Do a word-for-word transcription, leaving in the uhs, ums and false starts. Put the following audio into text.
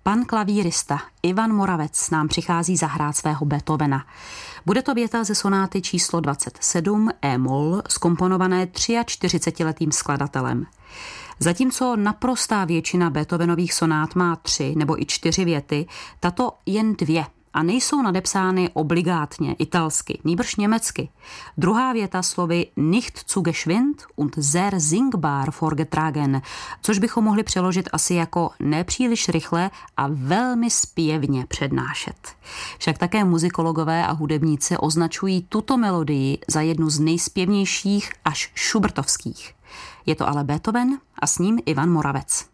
Pan klavírista Ivan Moravec nám přichází zahrát svého Beethovena. Bude to věta ze sonáty číslo dvacet sedm e-moll, zkomponované čtyřicetiletým skladatelem. Zatímco naprostá většina Beethovenových sonát má tři nebo i čtyři věty, tato jen dvě. A nejsou nadepsány obligátně italsky, nýbrž německy. Druhá věta slovy nicht zu geschwind und sehr singbar vorgetragen, což bychom mohli přeložit asi jako nepříliš rychle a velmi zpěvně přednášet. Však také muzikologové a hudebníci označují tuto melodii za jednu z nejspěvnějších až šubertovských. Je to ale Beethoven a s ním Ivan Moravec.